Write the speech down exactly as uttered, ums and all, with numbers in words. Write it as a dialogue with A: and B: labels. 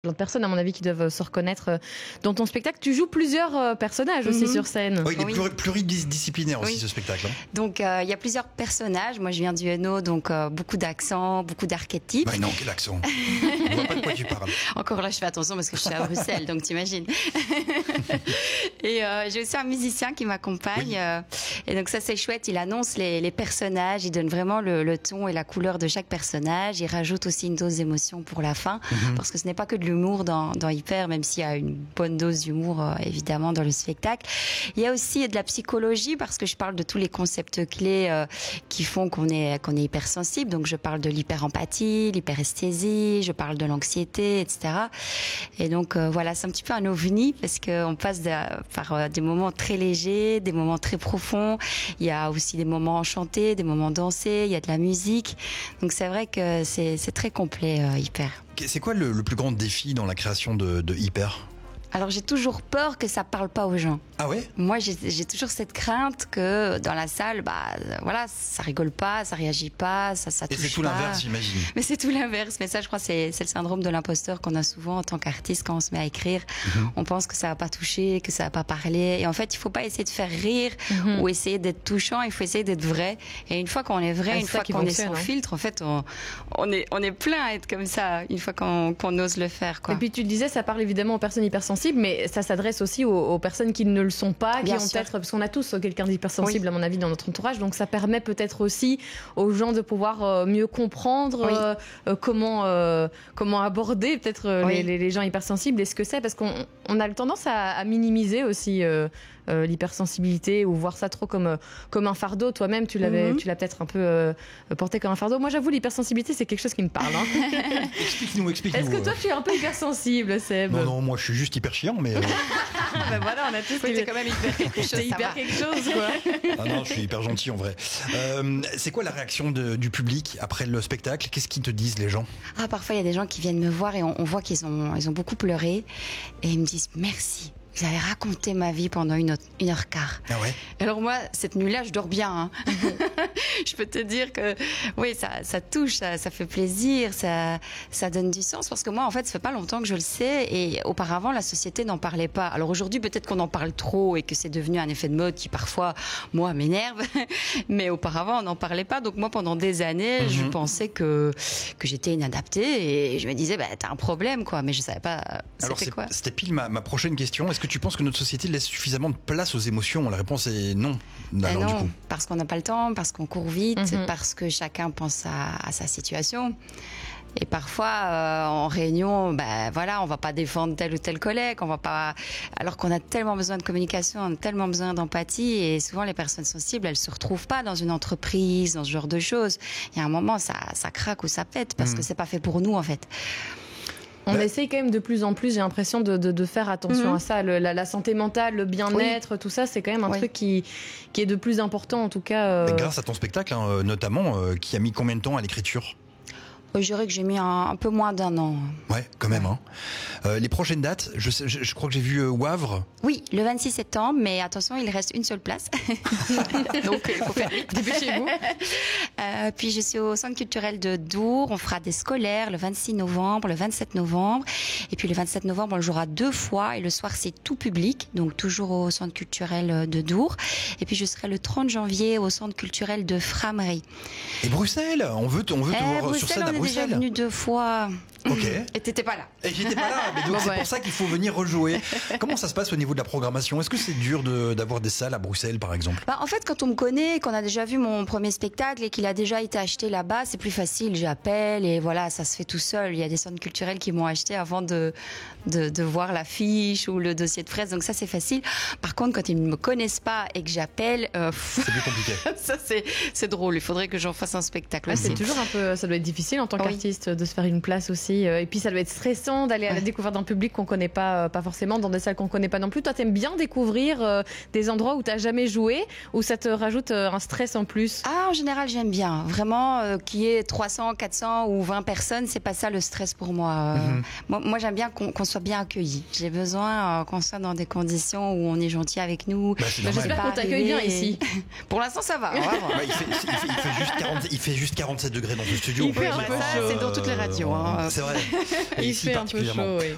A: de personnes, à mon avis, qui doivent se reconnaître dans ton spectacle. Tu joues plusieurs euh, personnages aussi mm-hmm. sur scène.
B: Oui, il est
C: oui.
B: pluri- pluridisciplinaire aussi, oui. ce spectacle. Hein.
C: Donc, il euh, y a plusieurs personnages. Moi, je viens du Hainaut, donc euh, beaucoup d'accents, beaucoup d'archétypes.
B: Bah non, quel accent. On voit pas de quoi tu parles.
C: Encore là, je fais attention parce que je suis à Bruxelles, donc t'imagines. Et euh, j'ai aussi un musicien qui m'accompagne. Oui. Euh, et donc ça, c'est chouette. Il annonce les, les personnages. Il donne vraiment le, le ton et la couleur de chaque personnage. Il rajoute aussi une dose d'émotion pour la fin. Mm-hmm. Parce que ce n'est pas que de l'humour dans, dans Hyper, même s'il y a une bonne dose d'humour, euh, évidemment, dans le spectacle. Il y a aussi de la psychologie parce que je parle de tous les concepts clés euh, qui font qu'on est, qu'on est hypersensible. Donc je parle de l'hyperempathie, l'hyperesthésie, je parle de l'anxiété, et cetera. Et donc euh, voilà, c'est un petit peu un ovni parce qu'on passe de, par euh, des moments très légers, des moments très profonds. Il y a aussi des moments enchantés, des moments dansés, il y a de la musique. Donc c'est vrai que c'est, c'est très complet, euh, Hyper.
B: C'est quoi le, le plus grand défi dans la création de, de Hyper ?
C: Alors j'ai toujours peur que ça parle pas aux gens.
B: Ah ouais ?
C: Moi j'ai, j'ai toujours cette crainte que dans la salle, bah voilà, ça rigole pas, ça réagit pas, ça ça touche pas.
B: Et c'est tout l'inverse, j'imagine.
C: Mais c'est tout l'inverse. Mais ça, je crois, c'est c'est le syndrome de l'imposteur qu'on a souvent en tant qu'artiste quand on se met à écrire. Mm-hmm. On pense que ça va pas toucher, que ça va pas parler. Et en fait, il faut pas essayer de faire rire mm-hmm. ou essayer d'être touchant. Il faut essayer d'être vrai. Et une fois qu'on est vrai, ah, une fois qu'on est sans hein. filtre, en fait, on on est on est plein à être comme ça. Une fois qu'on qu'on ose le faire, quoi.
A: Et puis tu le disais, ça parle évidemment aux personnes hypersensibles. Mais ça s'adresse aussi aux, aux personnes qui ne le sont pas,
C: Bien
A: qui ont
C: sûr.
A: peut-être, parce qu'on a tous quelqu'un d'hypersensible, oui. à mon avis, dans notre entourage. Donc ça permet peut-être aussi aux gens de pouvoir euh, mieux comprendre oui. euh, comment euh, comment aborder peut-être euh, oui. les, les gens hypersensibles et ce que c'est, parce qu'on on a le tendance à, à minimiser aussi euh, euh, l'hypersensibilité ou voir ça trop comme comme un fardeau. Toi-même, tu l'avais, mm-hmm. tu l'as peut-être un peu euh, porté comme un fardeau. Moi, j'avoue, l'hypersensibilité, c'est quelque chose qui me parle. Hein.
B: explique-nous, explique-nous.
A: Est-ce que toi, tu es un peu hypersensible, Seb ?
B: Non, non, moi, je suis juste hyper chiant, mais. Euh...
A: ben voilà, on a tous.
C: Oui, c'est quand même hyper quelque chose.
A: C'est hyper quelque chose, quoi.
B: Ah non, je suis hyper gentil en vrai. Euh, c'est quoi la réaction de, du public après le spectacle ? Qu'est-ce qu'ils te disent les gens ?
C: Ah, parfois il y a des gens qui viennent me voir et on, on voit qu'ils ont, ils ont beaucoup pleuré et ils me disent merci. Vous avez raconté ma vie pendant une, autre, une heure quart.
B: Ah ouais.
C: Alors moi, cette nuit-là, je dors bien. Hein. Je peux te dire que oui, ça, ça touche, ça, ça fait plaisir, ça, ça donne du sens. Parce que moi, en fait, ça fait pas longtemps que je le sais. Et auparavant, la société n'en parlait pas. Alors aujourd'hui, peut-être qu'on en parle trop et que c'est devenu un effet de mode qui parfois, moi, m'énerve. Mais auparavant, on n'en parlait pas. Donc moi, pendant des années, mm-hmm. je pensais que que j'étais inadaptée et je me disais, bah, t'as un problème, quoi. Mais je savais pas. C'était
B: Alors c'est,
C: quoi.
B: C'était pile ma, ma prochaine question. Est-ce que tu penses que notre société laisse suffisamment de place aux émotions ? La réponse est non. Alors,
C: non,
B: du coup.
C: Parce qu'on n'a pas le temps, parce qu'on court vite,
A: mm-hmm.
C: parce que chacun pense à, à sa situation. Et parfois, euh, en réunion, ben voilà, on va pas défendre tel ou tel collègue, on va pas, alors qu'on a tellement besoin de communication, on a tellement besoin d'empathie, et souvent les personnes sensibles, elles se retrouvent pas dans une entreprise, dans ce genre de choses. Il y a un moment, ça, ça craque ou ça pète parce mmh. que c'est pas fait pour nous en fait.
A: On bah, essaye quand même de plus en plus, j'ai l'impression, de, de, de faire attention mmh. à ça. Le, la, la santé mentale, le bien-être, oui. tout ça, c'est quand même un oui. truc qui, qui est de plus important, en tout cas. Euh...
B: Grâce à ton spectacle, hein, notamment, euh, qui a mis combien de temps à l'écriture ?
C: Je dirais que j'ai mis un, un peu moins d'un an.
B: Ouais, quand même. Hein. Euh, les prochaines dates, je, je, je crois que j'ai vu euh, Wavre.
C: Oui, le vingt-six septembre, mais attention, il reste une seule place. Donc, il faut faire vite.
A: Dépêchez-vous.
C: Euh, puis, je suis au Centre culturel de Dour. On fera des scolaires le vingt-six novembre, le vingt-sept novembre. Et puis, le vingt-sept novembre, on le jouera deux fois. Et le soir, c'est tout public. Donc, toujours au Centre culturel de Dour. Et puis, je serai le trente janvier au Centre culturel de Frameries.
B: Et Bruxelles, on veut te, on veut te
C: eh,
B: voir
C: Bruxelles,
B: sur scène à Bruxelles.
C: On est déjà venu deux fois.
B: Ok.
C: Et t'étais pas là.
B: Et j'étais pas là. Mais donc,
A: bon,
B: c'est
A: ouais.
B: pour ça qu'il faut venir rejouer. Comment ça se passe au niveau de la programmation ? Est-ce que c'est dur de, d'avoir des salles à Bruxelles, par exemple ?
C: Bah, en fait, quand on me connaît, qu'on a déjà vu mon premier spectacle et qu'il a déjà été acheté là-bas, c'est plus facile. J'appelle et voilà, ça se fait tout seul. Il y a des centres culturels qui m'ont acheté avant de, de, de voir l'affiche ou le dossier de presse. Donc ça, c'est facile. Par contre, quand ils ne me connaissent pas et que j'appelle, euh,
B: c'est plus compliqué.
C: Ça, c'est, c'est drôle. Il faudrait que j'en fasse un spectacle
A: ouais,
C: aussi.
A: C'est toujours un peu, ça doit être difficile en tant
C: oui.
A: qu'artiste de se faire une place aussi. Et puis, ça doit être stressant d'aller à la
C: ouais.
A: découverte d'un public qu'on connaît pas, pas forcément, dans des salles qu'on connaît pas non plus. Toi, t'aimes bien découvrir euh, des endroits où t'as jamais joué, ou ça te rajoute euh, un stress en plus ?
C: Ah, en général, j'aime bien. Vraiment, euh, qu'il y ait trois cents, quatre cents ou vingt personnes, c'est pas ça le stress pour moi. Euh, mm-hmm. moi, moi, j'aime bien qu'on, qu'on soit bien accueillis. J'ai besoin euh, qu'on soit dans des conditions où on est gentil avec nous.
B: Bah,
A: bah, j'espère qu'on t'accueille bien ici.
C: Pour l'instant, ça va.
B: Bah, il, fait, il, fait, il, fait juste quarante, il fait juste quarante-sept degrés dans ce studio.
A: Il fait un peu chaud.
C: C'est dans toutes les radios. Hein.
B: C'est vrai.
A: Et il fait un peu chaud, oui.